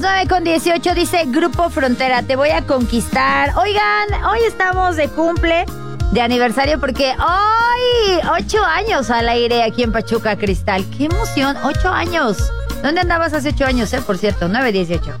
9:18 dice Grupo Frontera, te voy a conquistar. Oigan, hoy estamos de cumple, de aniversario, porque hoy 8 años al aire aquí en Pachuca, Cristal. ¡Qué emoción! 8 años. ¿Dónde andabas hace 8 años, por cierto? 9:18.